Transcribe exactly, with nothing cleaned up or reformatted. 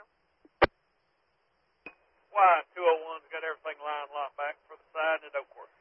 Y two oh one's got everything lined locked back for the side and at Oakworth.